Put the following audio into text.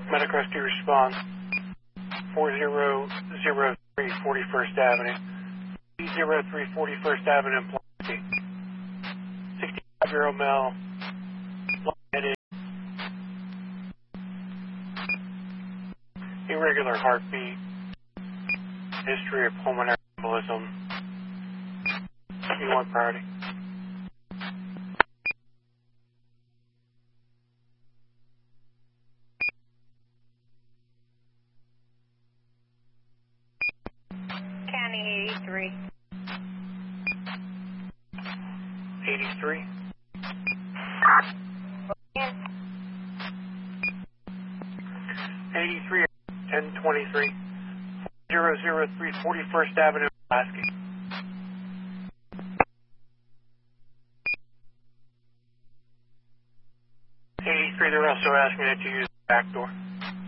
Medic Rescue response 4003 41st Avenue. 03 41st Avenue in Pulaski. 65-year-old male, lightheaded, irregular heartbeat, history of pulmonary embolism. You want priority? County 83. 83. 83 1023 003 41st Avenue, Pulaski. 83, they're also asking that you use the back door.